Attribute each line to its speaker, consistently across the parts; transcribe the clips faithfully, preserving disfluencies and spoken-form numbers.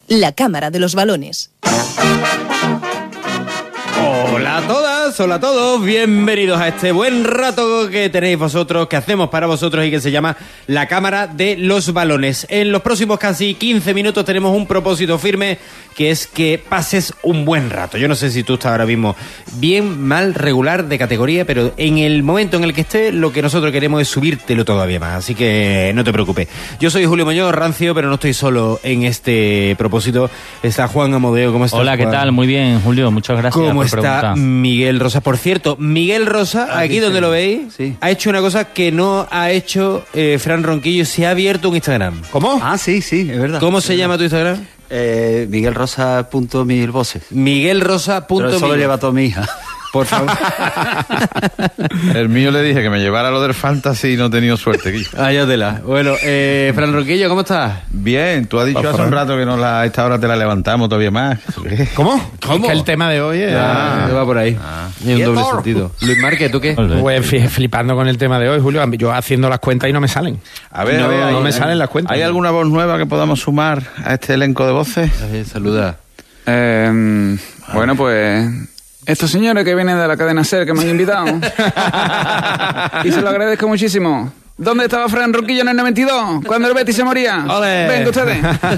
Speaker 1: La Cámara de los Balones.
Speaker 2: Hola a todas, hola a todos, bienvenidos a este buen rato que tenéis vosotros, que hacemos para vosotros y que se llama La Cámara de los Balones. En los próximos casi quince minutos tenemos un propósito firme, que es que pases un buen rato. Yo no sé si tú estás ahora mismo bien, mal, regular, de categoría, pero en el momento en el que estés, lo que nosotros queremos es subírtelo todavía más, así que no te preocupes. Yo soy Julio Muñoz, rancio, pero no estoy solo en este propósito. Está Juan Amodeo, ¿cómo estás?
Speaker 3: Hola, ¿qué
Speaker 2: Juan?
Speaker 3: tal? Muy bien, Julio, muchas gracias
Speaker 2: ¿Cómo
Speaker 3: por
Speaker 2: está
Speaker 3: preguntar.
Speaker 2: Miguel Rosa? Por cierto, Miguel Rosa, aquí,
Speaker 4: Aquí
Speaker 2: donde
Speaker 4: sí.
Speaker 2: lo veis,
Speaker 4: Sí.
Speaker 2: ha hecho una cosa que no ha hecho eh, Fran Ronquillo, se ha abierto un Instagram.
Speaker 4: ¿Cómo? Ah, sí, sí, es verdad.
Speaker 2: ¿Cómo se llama tu Instagram?
Speaker 4: Eh, Miguel Rosa punto mil voces.
Speaker 2: Miguel Rosa.
Speaker 4: Pero eso lo lleva toda mi hija.
Speaker 2: Por favor.
Speaker 5: El mío le dije que me llevara lo del fantasy y no he tenido suerte, Guillo.
Speaker 2: Áyatela. Bueno, eh, Fran Ronquillo, ¿cómo estás?
Speaker 5: Bien, tú has dicho hace un rato que no la, a esta hora te la levantamos todavía más.
Speaker 2: ¿Cómo? ¿Cómo?
Speaker 6: Es que el tema de hoy es...
Speaker 2: Ah, va por ahí. Hay un doble sentido. Luis Márquez, ¿tú qué?
Speaker 6: Pues fi- flipando con el tema de hoy, Julio. Yo haciendo las cuentas y no me salen.
Speaker 5: A ver,
Speaker 6: no,
Speaker 5: a ver,
Speaker 6: no
Speaker 5: hay-
Speaker 6: me salen las cuentas.
Speaker 5: ¿Hay alguna voz nueva que podamos sumar a este elenco de voces?
Speaker 2: Saluda.
Speaker 7: Eh, bueno, pues estos señores que vienen de la cadena SER que me han invitado y se lo agradezco muchísimo. ¿Dónde estaba Fran Ronquillo en el noventa y dos? Cuando el Betis se moría.
Speaker 2: ¡Ole!
Speaker 7: Venga ustedes.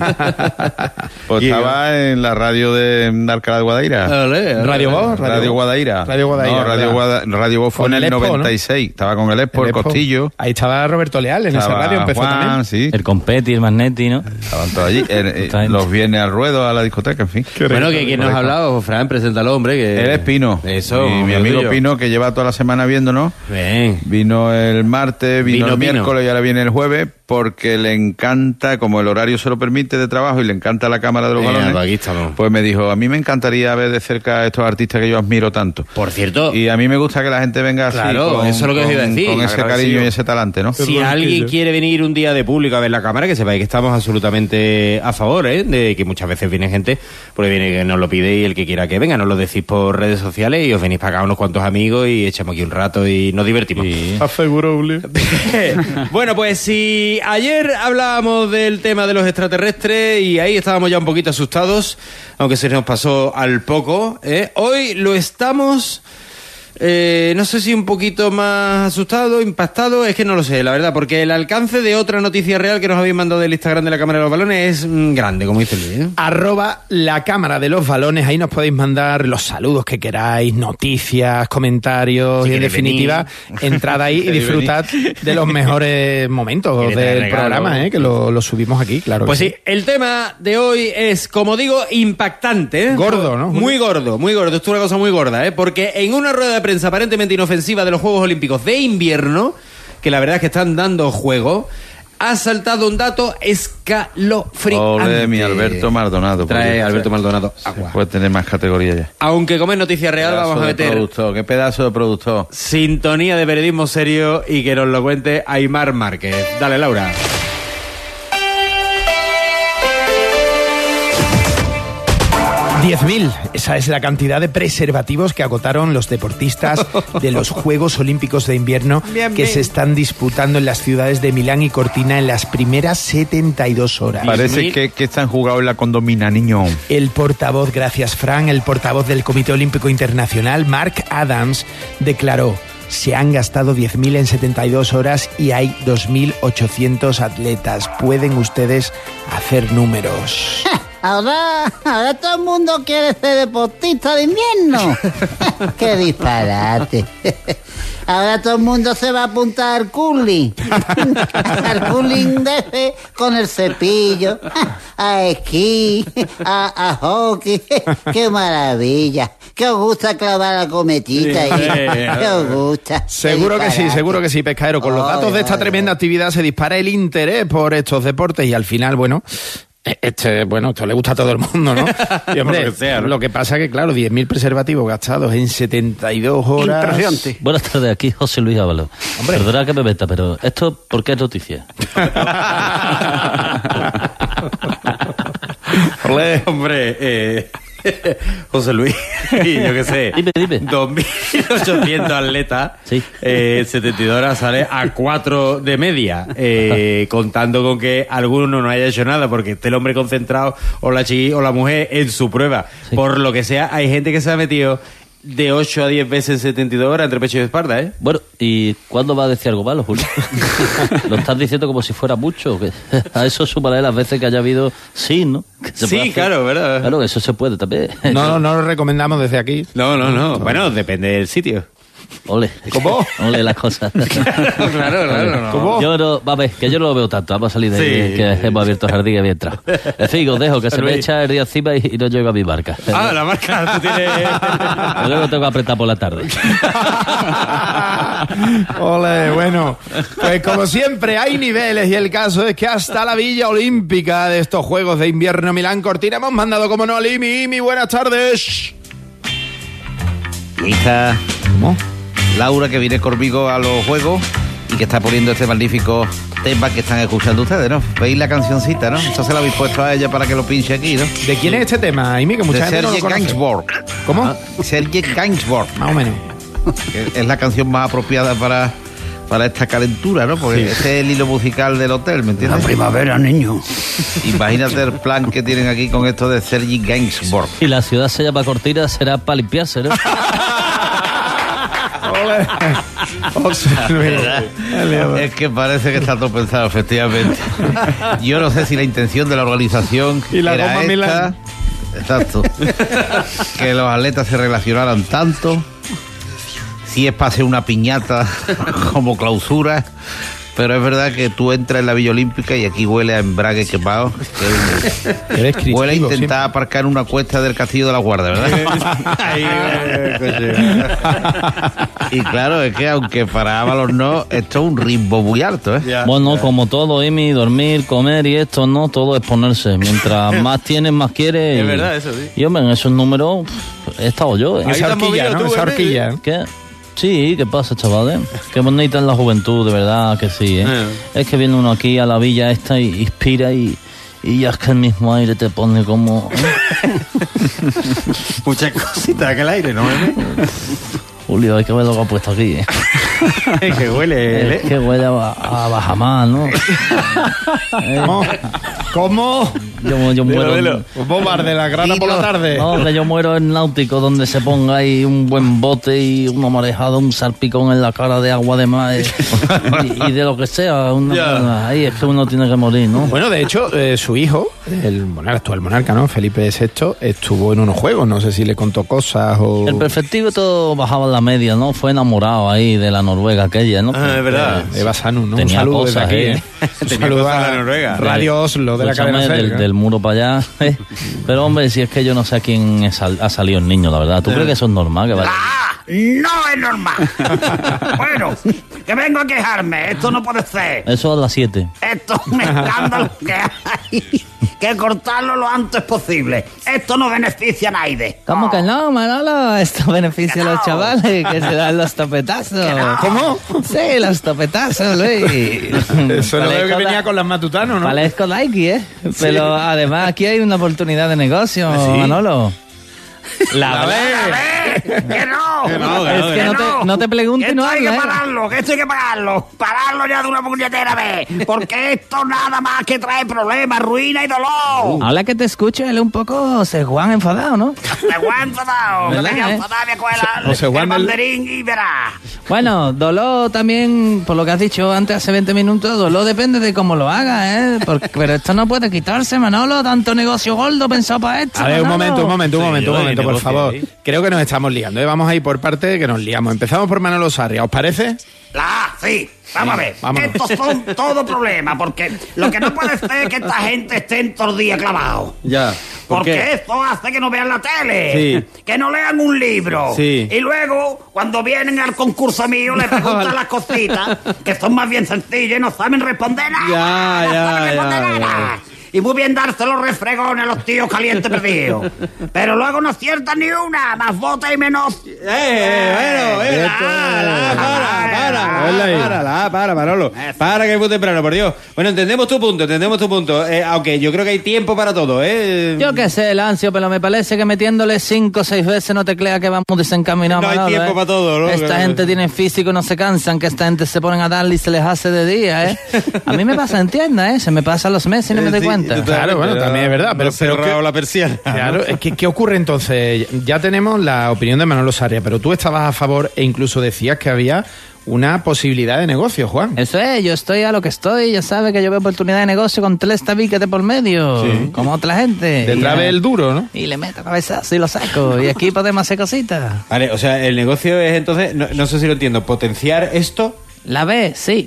Speaker 5: Pues estaba en la radio de Alcalá de Guadaira.
Speaker 2: Ole,
Speaker 6: Radio Voz,
Speaker 5: Radio,
Speaker 6: Radio,
Speaker 5: Guadaira.
Speaker 6: Radio Guadaira,
Speaker 5: No, Radio,
Speaker 6: ¿verdad?
Speaker 5: Guada- Radio Voz fue
Speaker 6: Con
Speaker 5: en
Speaker 6: el
Speaker 5: el
Speaker 6: Expo, ¿no?
Speaker 5: noventa y seis. Estaba con el Expo, el,
Speaker 6: Expo.
Speaker 5: Costillo.
Speaker 6: Ahí estaba Roberto Leal, en esa
Speaker 5: Estaba
Speaker 6: radio empezó
Speaker 5: Juan,
Speaker 6: también.
Speaker 5: sí.
Speaker 3: El Competi, el Magnetti, ¿no?
Speaker 5: Estaban todos allí. Eh, eh,
Speaker 3: Está bien.
Speaker 5: los viernes al ruedo, a la discoteca, en fin.
Speaker 2: Bueno, que quién nos ha hablado, Fran, preséntalo, hombre. Que...
Speaker 5: Él es Pino.
Speaker 2: Eso.
Speaker 5: Y mi
Speaker 2: lo
Speaker 5: amigo
Speaker 2: tuyo.
Speaker 5: Pino, que lleva toda la semana viéndonos.
Speaker 2: Bien.
Speaker 5: Vino el martes, vino,
Speaker 2: Vino,
Speaker 5: el
Speaker 2: vino.
Speaker 5: miércoles y ahora viene el jueves, porque le encanta, como el horario se lo permite de trabajo y le encanta la Cámara de los
Speaker 2: Eh,
Speaker 5: Balones,
Speaker 2: pues aquí estamos.
Speaker 5: pues me dijo, a mí me encantaría ver de cerca a estos artistas que yo admiro tanto.
Speaker 2: Por cierto,
Speaker 5: Y a mí me gusta que la gente venga así,
Speaker 2: Claro,
Speaker 5: con,
Speaker 2: eso es lo que os
Speaker 5: con-
Speaker 2: iba a decir.
Speaker 5: con ese
Speaker 2: Agradecido.
Speaker 5: cariño y ese talante, ¿no?
Speaker 2: si alguien quiere venir un día de público a ver la cámara, que sepáis que estamos absolutamente a favor, ¿eh? De que muchas veces viene gente, porque viene que nos lo pide y el que quiera que venga, nos lo decís por redes sociales y os venís para acá unos cuantos amigos y echamos aquí un rato y nos divertimos.
Speaker 3: Sí.
Speaker 6: Aseguro, Julio.
Speaker 2: Bueno, pues si ayer hablábamos del tema de los extraterrestres y ahí estábamos ya un poquito asustados, aunque se nos pasó al poco, ¿eh? Hoy lo estamos... Eh, no sé si un poquito más asustado, impactado, es que no lo sé, la verdad, porque el alcance de otra noticia real que nos habéis mandado del Instagram de la Cámara de los Balones es mm, grande, como dice Luis, ¿eh?
Speaker 6: Arroba la Cámara de los Balones. Ahí nos podéis mandar los saludos que queráis, noticias, comentarios,
Speaker 2: Si
Speaker 6: y en
Speaker 2: queréis
Speaker 6: definitiva, entrad ahí y
Speaker 5: Queréis
Speaker 6: disfrutad de los mejores momentos
Speaker 2: Queréis traer
Speaker 6: del
Speaker 2: regalo.
Speaker 6: programa, ¿eh? Que lo, lo subimos aquí, claro.
Speaker 2: Pues
Speaker 6: que
Speaker 2: sí, el tema de hoy es, como digo, impactante, ¿eh?
Speaker 6: Gordo, ¿no?
Speaker 2: Muy gordo, muy gordo. Esto es una cosa muy gorda, ¿eh? Porque en una rueda de prensa aparentemente inofensiva de los Juegos Olímpicos de invierno, que la verdad es que están dando juego, ha saltado un dato escalofriante.
Speaker 5: Ole, mi Alberto Maldonado. por
Speaker 2: Trae
Speaker 5: Dios.
Speaker 2: Alberto Maldonado
Speaker 5: Se
Speaker 2: agua.
Speaker 5: puede tener más categoría ya.
Speaker 2: Aunque como es noticia real,
Speaker 5: Pedazo
Speaker 2: vamos a
Speaker 5: de
Speaker 2: meter
Speaker 5: productor, qué pedazo de productor.
Speaker 2: sintonía de periodismo serio y que nos lo cuente Aimar Márquez. Dale, Laura.
Speaker 6: diez mil, esa es la cantidad de preservativos que agotaron los deportistas de los Juegos Olímpicos de Invierno
Speaker 2: Bien,
Speaker 6: que
Speaker 2: bien.
Speaker 6: se están disputando en las ciudades de Milán y Cortina en las primeras setenta y dos horas.
Speaker 5: Parece
Speaker 2: mil.
Speaker 5: que, que están jugados en la condomina, niño.
Speaker 6: El portavoz, gracias Fran, el portavoz del Comité Olímpico Internacional, Mark Adams, declaró: se han gastado diez mil en setenta y dos horas y hay dos mil ochocientos atletas. Pueden ustedes hacer números.
Speaker 8: Ahora, ahora todo el mundo quiere ser deportista de invierno. ¡Qué disparate! Ahora todo el mundo se va a apuntar al curling. Al curling de con el cepillo, a esquí, a, a hockey. ¡Qué maravilla! ¿Qué os gusta clavar la cometita ahí? ¿Qué os gusta?
Speaker 6: Seguro que sí, seguro que sí, pescadero. Con los
Speaker 8: Ay,
Speaker 6: datos de esta
Speaker 8: ay,
Speaker 6: tremenda
Speaker 8: ay.
Speaker 6: actividad se dispara el interés por estos deportes y al final, bueno, este, bueno, esto le gusta a todo el mundo, ¿no? Y hombre,
Speaker 2: Lo que sea, ¿no?
Speaker 6: lo que pasa que, claro, diez mil preservativos gastados en setenta y dos horas.
Speaker 8: Impresionante.
Speaker 3: Buenas tardes, aquí José Luis Ábalos.
Speaker 6: Hombre.
Speaker 3: Perdona que me meta, pero ¿esto por qué es noticia?
Speaker 2: Olé, hombre, eh, José Luis, y yo qué sé,
Speaker 3: Dime, dime.
Speaker 2: dos mil ochocientos atletas,
Speaker 3: Sí.
Speaker 2: eh, setenta y dos horas sale a cuatro de media, eh, contando con que alguno no haya hecho nada porque esté el hombre concentrado o la chi o la mujer en su prueba.
Speaker 3: Sí.
Speaker 2: Por lo que sea, hay gente que se ha metido de ocho a diez veces en setenta y dos horas entre pecho y espalda, ¿eh?
Speaker 3: Bueno, ¿y cuándo va a decir algo malo, Julio? Lo estás diciendo como si fuera mucho. Que a eso súmale las veces que haya habido sí, ¿no? Que se
Speaker 2: Sí,
Speaker 3: puede hacer.
Speaker 2: claro, ¿verdad?
Speaker 3: Claro, eso se puede también.
Speaker 6: No, no lo recomendamos desde aquí.
Speaker 2: No, no, no. Bueno, depende del sitio.
Speaker 3: Ole.
Speaker 6: ¿Cómo?
Speaker 3: Ole las cosas.
Speaker 2: claro, claro. No.
Speaker 6: ¿Cómo?
Speaker 3: Yo no, va a ver, que yo no lo veo tanto. Vamos a salir de ahí,
Speaker 2: Sí.
Speaker 3: que hemos abierto el jardín y había entrado. En fin, os dejo, que se me
Speaker 2: Luis.
Speaker 3: echa el día encima y, y no llega a mi barca.
Speaker 2: Ah, la marca, tú tienes...
Speaker 3: Luego tengo que apretar por la tarde.
Speaker 6: Ole, bueno, pues como siempre hay niveles y el caso es que hasta la Villa Olímpica de estos Juegos de Invierno Milán Cortina hemos mandado como no a Limi. Imi, buenas tardes.
Speaker 9: Ahí está
Speaker 6: ¿Cómo?
Speaker 9: Laura, que viene conmigo a los juegos y que está poniendo este magnífico tema que están escuchando ustedes, ¿no? Veis la cancioncita, ¿no? Esto se lo habéis puesto a ella para que lo pinche aquí, ¿no?
Speaker 6: ¿De quién es este tema, Imi? Que mucha
Speaker 9: De
Speaker 6: gente no lo
Speaker 9: Serge
Speaker 6: conoce.
Speaker 9: Gainsbourg.
Speaker 6: ¿Cómo?
Speaker 9: Ah, Serge Gainsbourg,
Speaker 6: Más o menos.
Speaker 9: que es la canción más apropiada para, para esta calentura, ¿no? Porque este es el hilo musical del hotel, ¿me entiendes?
Speaker 8: primavera, niño.
Speaker 9: Imagínate el plan que tienen aquí con esto de Serge Gainsbourg.
Speaker 3: Y la ciudad se llama Cortina, será para limpiarse, ¿no?
Speaker 6: Ole. José Luis.
Speaker 9: Es que parece que está todo pensado, efectivamente. Yo no sé si la intención de la organización
Speaker 6: Y la
Speaker 9: era
Speaker 6: goma
Speaker 9: esta.
Speaker 6: Milán.
Speaker 9: Exacto. Que los atletas se relacionaran tanto. Si es para hacer una piñata como clausura. Pero es verdad que tú entras en la Villa Olímpica y aquí huele a embrague quemado. Que
Speaker 6: Eres cristiano,
Speaker 9: huele a intentar
Speaker 6: siempre.
Speaker 9: aparcar en una cuesta del Castillo de la Guardia, ¿verdad?
Speaker 2: Ahí, eh,
Speaker 9: Y claro, es que aunque para Ábalos no, esto es un ritmo muy alto, ¿eh?
Speaker 2: ya.
Speaker 3: Bueno, como todo, Emi, dormir, comer y esto, ¿no? Todo es ponerse. Mientras más tienes, más quieres.
Speaker 2: Es
Speaker 3: y-
Speaker 2: verdad, eso sí.
Speaker 3: Y hombre, en esos números pff, he estado yo, ¿eh?
Speaker 2: Ahí te
Speaker 6: Esa
Speaker 2: has
Speaker 6: horquilla,
Speaker 2: movido
Speaker 6: ¿no?
Speaker 2: tú,
Speaker 6: Esa
Speaker 2: ¿eh?
Speaker 6: horquilla. ¿eh?
Speaker 3: ¿Qué? Sí, ¿qué pasa, chavales? Qué bonita es la juventud, de verdad que sí, ¿eh?
Speaker 2: Eh.
Speaker 3: Es que viene uno aquí a la villa esta y inspira y, y ya es que el mismo aire te pone como... ¿eh?
Speaker 2: Muchas cositas que el aire, ¿no?
Speaker 3: Julio, hay que ver lo que ha puesto aquí, ¿eh?
Speaker 2: que huele.
Speaker 3: Es que huele a, a Bajamar, ¿no? Eh,
Speaker 6: ¿Cómo? ¿Cómo?
Speaker 3: yo, yo muero... en-
Speaker 6: Bombar de la grana por la tarde.
Speaker 3: No, que yo muero en náutico donde se ponga ahí un buen bote y una marejada, un salpicón en la cara de agua de mar eh, y, y de lo que sea. Una,
Speaker 2: Ya.
Speaker 3: ahí es que uno tiene que morir, ¿no?
Speaker 6: Bueno, de hecho, eh, su hijo, el monarca, actual monarca, ¿no? Felipe sexto, estuvo en unos juegos. No sé si le contó cosas o...
Speaker 3: El perfectivo todo bajaba en la media, ¿no? Fue enamorado ahí de la Noruega aquella, ¿no?
Speaker 2: Ah, es verdad.
Speaker 6: de Eva Sanu, ¿no? Un
Speaker 3: Tenía
Speaker 6: saludo
Speaker 3: cosas,
Speaker 6: desde aquí,
Speaker 3: ¿eh?
Speaker 6: ¿eh? Un
Speaker 2: Tenía
Speaker 6: saludo
Speaker 2: cosas
Speaker 6: a
Speaker 2: de la Noruega.
Speaker 6: Radio Oslo de la
Speaker 3: Escúchame,
Speaker 6: cadena
Speaker 3: del,
Speaker 6: Ser.
Speaker 3: del muro para allá. ¿eh? Pero hombre, si es que yo no sé a quién es sal- ha salido el niño, la verdad. ¿Tú crees que eso es normal? Que vaya?
Speaker 8: ¡Ah! ¡No es normal! Bueno, que vengo a quejarme. Esto no puede ser.
Speaker 3: Eso a las siete.
Speaker 8: Esto es un escándalo que hay que cortarlo lo antes posible. Esto no beneficia a nadie.
Speaker 10: ¿Cómo que no, Manolo? Esto beneficia
Speaker 8: Que
Speaker 10: a los
Speaker 8: no.
Speaker 10: chavales que se dan los topetazos.
Speaker 8: no.
Speaker 6: ¿Cómo?
Speaker 10: Sí, los topetazos, Luis.
Speaker 6: Eso no veo que
Speaker 10: Parezco
Speaker 6: venía
Speaker 10: la-
Speaker 6: con las matutanos, ¿no?
Speaker 10: Parezco Nike, ¿eh? Pero además aquí hay una oportunidad de negocio, Manolo. La
Speaker 6: A
Speaker 10: verdad.
Speaker 6: ver.
Speaker 8: ¡Que no!
Speaker 2: Que no, que
Speaker 10: Es
Speaker 2: no,
Speaker 10: que no te, no te pregunto
Speaker 8: Que
Speaker 10: y no
Speaker 8: esto hay que
Speaker 10: hablas, ¿eh?
Speaker 8: pararlo, que esto hay que pararlo. Pararlo ya de una puñetera vez. Porque esto nada más que trae problemas, ruina y dolor.
Speaker 10: Ahora que te escucho, él es un poco José Juan enfadado, ¿no?
Speaker 8: Me voy a enfadar. Me
Speaker 10: ¿Verdad,
Speaker 8: tenía
Speaker 10: eh?
Speaker 8: enfadado mi escuela.
Speaker 6: José
Speaker 8: El
Speaker 6: Juan del-
Speaker 8: banderín y verás.
Speaker 10: Bueno, dolor también, por lo que has dicho antes, hace veinte minutos, dolor depende de cómo lo hagas, ¿eh? Porque- pero esto no puede quitarse, Manolo, tanto negocio gordo pensado para esto.
Speaker 6: A ver, un
Speaker 10: Manolo.
Speaker 6: momento, un momento, un
Speaker 2: Sí,
Speaker 6: momento, un
Speaker 2: yo
Speaker 6: momento, por
Speaker 2: negocio
Speaker 6: favor.
Speaker 2: ahí.
Speaker 6: Creo que nos estamos liando, ¿eh? Vamos a ir por parte que nos liamos. Empezamos por Manolo Sarria, ¿os parece?
Speaker 8: La A, sí. Vamos a ver.
Speaker 6: vámonos.
Speaker 8: Estos son todo problemas. Porque lo que no puede ser es que esta gente esté todos los días clavados.
Speaker 2: Ya. ¿Por
Speaker 8: Porque
Speaker 2: qué?
Speaker 8: esto hace que no vean la tele.
Speaker 2: Sí.
Speaker 8: Que no lean un libro.
Speaker 2: Sí.
Speaker 8: Y luego, cuando vienen al concurso mío, les preguntan las cositas que son más bien sencillas y no saben responder nada.
Speaker 2: Ya,
Speaker 8: no
Speaker 2: ya,
Speaker 8: saben responder
Speaker 2: ya,
Speaker 8: nada.
Speaker 2: ya.
Speaker 8: Y muy bien darse los refregones a los tíos calientes perdidos. Pero luego no aciertan ni una, más bota y menos...
Speaker 2: ¡Eh, eh bueno! Eh, la, la, para, para, para, para, para, Manolo. Para que es muy temprano, por Dios. Bueno, entendemos tu punto, entendemos tu punto. Eh, aunque yo creo que hay tiempo para todo, ¿eh?
Speaker 10: Yo qué sé, Lancio, pero me parece que metiéndole cinco o seis veces no te crea que vamos desencaminados.
Speaker 2: No hay
Speaker 10: Manolo,
Speaker 2: tiempo
Speaker 10: ¿eh?
Speaker 2: para todo, ¿no?
Speaker 10: Esta
Speaker 2: Que...
Speaker 10: gente tiene físico y no se cansan, que esta gente se ponen a darle y se les hace de día, ¿eh? A mí me pasa en tienda, ¿eh? Se me pasan los meses y no me doy
Speaker 2: Sí,
Speaker 10: cuenta.
Speaker 6: Claro, bueno, también es verdad. Pero, pero
Speaker 2: cerrado
Speaker 6: ¿qué,
Speaker 2: la persiana.
Speaker 6: claro, es que, ¿qué ocurre entonces? Ya tenemos la opinión de Manolo Sarria, pero tú estabas a favor e incluso decías que había una posibilidad de negocio, Juan.
Speaker 10: Eso es, yo estoy a lo que estoy, ya sabes que yo veo oportunidad de negocio con tres tabiques de por medio,
Speaker 6: Sí.
Speaker 10: como otra gente.
Speaker 6: Detrás
Speaker 10: Y,
Speaker 6: del duro, ¿no?
Speaker 10: Y le meto cabezazo y lo saco, y aquí podemos hacer cositas.
Speaker 2: Vale, o sea, el negocio es entonces, no, no sé si lo entiendo, potenciar esto.
Speaker 10: La B, sí.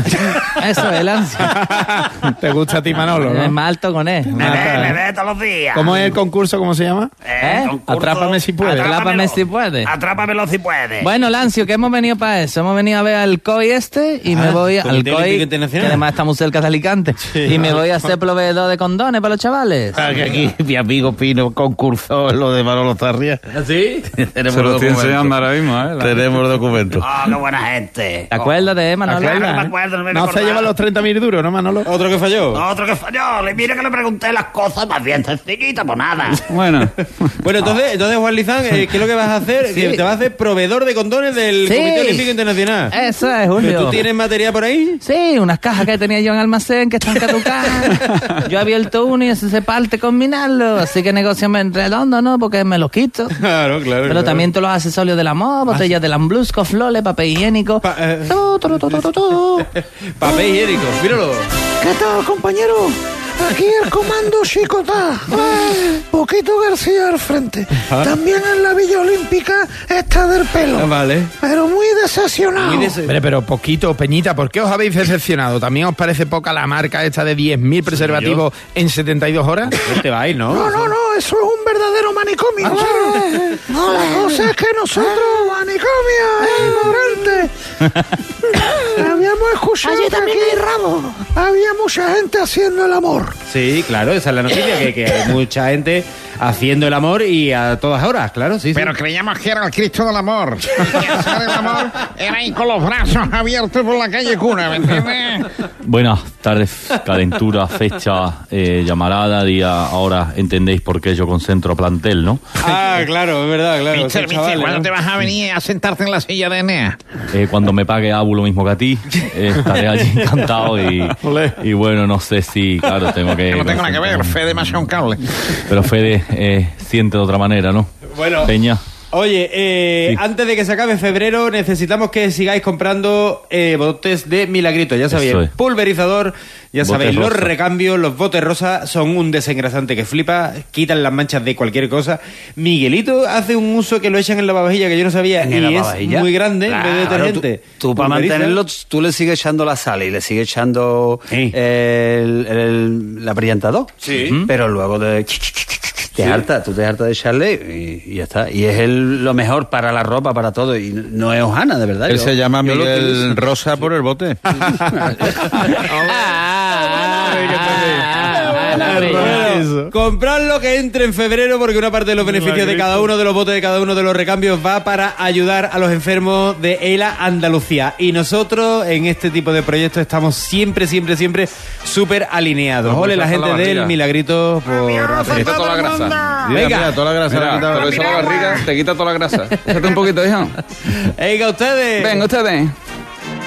Speaker 10: Eso es el ansia.
Speaker 6: ¿Te gusta a ti, Manolo,
Speaker 10: Es
Speaker 6: no?
Speaker 10: más alto con él.
Speaker 8: Me ve, me ve todos los días.
Speaker 6: ¿Cómo es el concurso? ¿Cómo se llama?
Speaker 10: ¿Eh?
Speaker 8: concurso-
Speaker 6: Atrápame si puedes.
Speaker 10: Atrápame si puedes.
Speaker 8: Atrápamelo si puedes.
Speaker 10: Bueno, Lancio, que hemos venido para eso. Hemos venido a ver al C O I este y me voy al
Speaker 2: Comité
Speaker 10: C O I,
Speaker 2: Olímpico
Speaker 10: que
Speaker 2: Internacional.
Speaker 10: además estamos cerca de Alicante. Y me voy a ser proveedor de condones para los chavales.
Speaker 9: Ah, que aquí mi amigo Pino concursó en lo de Manolo Sarria.
Speaker 2: ¿Sí?
Speaker 9: Tenemos
Speaker 7: Se lo estoy
Speaker 9: documentos.
Speaker 7: enseñando ahora mismo, ¿eh? La-
Speaker 9: Tenemos documentos.
Speaker 8: Oh, qué buena gente.
Speaker 10: ¿Te acuerdas de Manolo?
Speaker 8: Claro que me
Speaker 6: ¿eh?
Speaker 8: acuerdo, no me
Speaker 6: No se
Speaker 8: acordaba.
Speaker 6: llevan los treinta mil duros, ¿no, Manolo?
Speaker 2: ¿Otro que falló?
Speaker 8: Otro que falló. Le mira que le pregunté las cosas más bien sencillitas, pues nada.
Speaker 7: Bueno,
Speaker 2: Bueno, entonces, entonces Juan Lizán, eh, ¿qué es lo que vas a hacer?
Speaker 10: Sí.
Speaker 2: Que te vas a hacer proveedor de condones del
Speaker 10: Sí.
Speaker 2: Comité Olímpico Internacional.
Speaker 10: Eso es,
Speaker 2: ¿Pero
Speaker 10: Julio.
Speaker 2: tú tienes material por ahí?
Speaker 10: Sí, unas cajas que tenía yo en almacén que están caducadas. Yo he abierto uno y ese se parte combinarlo. Así que negocio en redondo, ¿no? Porque me lo quito.
Speaker 2: Claro, claro.
Speaker 10: Pero
Speaker 2: claro.
Speaker 10: también todos los accesorios del amor, botellas de Lambrusco, flores, papel higiénico.
Speaker 2: Pa- eh.
Speaker 10: Tu, tu, tu, tu, tu, tu.
Speaker 2: Papel higiénico, míralo.
Speaker 11: ¿Qué tal, compañero? Aquí el comando Chicotá. Poquito García al frente. También en la Villa Olímpica está del
Speaker 2: Ah,
Speaker 11: pelo.
Speaker 2: vale.
Speaker 11: Pero muy decepcionado.
Speaker 2: Muy des-
Speaker 6: Hombre, pero poquito, Peñita, ¿por qué os habéis decepcionado? ¿También os parece poca la marca esta de diez mil preservativos en setenta y dos horas?
Speaker 2: ¿Qué te vais, no?
Speaker 11: No, no, no, eso es un verdadero manicomio. No, la cosa es que nosotros, manicomio, ignorante. Habíamos escuchado
Speaker 8: Allí
Speaker 11: que
Speaker 8: también
Speaker 11: aquí
Speaker 8: hay rabo.
Speaker 11: había mucha gente haciendo el amor.
Speaker 2: Sí, claro, esa es la noticia, que, que hay mucha gente haciendo el amor y a todas horas, claro, sí, sí.
Speaker 9: Pero creíamos que era el Cristo del amor. Y hacer el amor era ahí con los brazos abiertos por la calle Cuna, ¿me entiendes?
Speaker 12: Buenas tardes, calentura, fecha, eh, llamarada, día. Ahora entendéis por qué yo concentro plantel, ¿no?
Speaker 2: Ah, claro, es verdad, claro.
Speaker 9: Mister,
Speaker 2: esos
Speaker 9: mister,
Speaker 2: chavales,
Speaker 9: ¿cuándo
Speaker 2: ¿no?
Speaker 9: te vas a venir a sentarte en la silla de Enea?
Speaker 12: Eh, cuando me pague Abu lo mismo que a ti, eh, estaré allí encantado y, y bueno, no sé si, claro, tengo que...
Speaker 9: Que no tengo nada que ver, Fede me ha echado un cable.
Speaker 12: Pero Fede eh, siente de otra manera, ¿no?
Speaker 2: Bueno.
Speaker 12: Peña.
Speaker 2: Oye, eh,
Speaker 12: Sí.
Speaker 2: antes de que se acabe febrero, necesitamos que sigáis comprando eh, botes de Milagrito. Ya sabéis,
Speaker 12: Eso es.
Speaker 2: pulverizador, ya
Speaker 12: Bote
Speaker 2: sabéis, los
Speaker 12: rosa.
Speaker 2: recambios, los botes rosa son un desengrasante que flipa, quitan las manchas de cualquier cosa. Miguelito hace un uso que lo echan en la lavavajilla que yo no sabía
Speaker 4: En
Speaker 2: y
Speaker 4: la
Speaker 2: es
Speaker 4: lavavajilla.
Speaker 2: muy grande en vez de
Speaker 4: Claro,
Speaker 2: detergente.
Speaker 4: Tú, tú para
Speaker 2: Pulveriza.
Speaker 4: mantenerlo, tú le sigues echando la sal y le sigues echando
Speaker 2: Sí.
Speaker 4: el, el, la brillantador.
Speaker 2: Sí.
Speaker 4: Pero luego de... Te harta, tú te hartas de echarle y, y ya está. Y es el, lo mejor para la ropa, para todo. Y no es hojana, de verdad.
Speaker 5: Él
Speaker 4: Yo-
Speaker 5: se llama
Speaker 4: yo lo
Speaker 5: Miguel
Speaker 4: utilizo.
Speaker 5: Rosa por el bote.
Speaker 2: Bueno, comprad lo que entre en febrero porque una parte de los beneficios de cada uno de los botes de cada uno de los recambios va para ayudar a los enfermos de ELA Andalucía. Y nosotros en este tipo de proyectos estamos siempre, siempre, siempre súper alineados.
Speaker 7: Vamos
Speaker 2: Ole la
Speaker 7: a echar
Speaker 2: gente
Speaker 7: la
Speaker 2: del
Speaker 7: barriga.
Speaker 2: Milagrito por
Speaker 7: Te
Speaker 2: hacer
Speaker 7: quita
Speaker 2: esto.
Speaker 7: toda la grasa.
Speaker 5: Mira,
Speaker 2: Venga.
Speaker 5: mira, toda la grasa le ha
Speaker 7: Mira,
Speaker 5: quitado.
Speaker 7: te lo echa la barriga, te quita toda la grasa. Échate un poquito, hijo.
Speaker 2: Venga, ustedes.
Speaker 7: Venga, ustedes.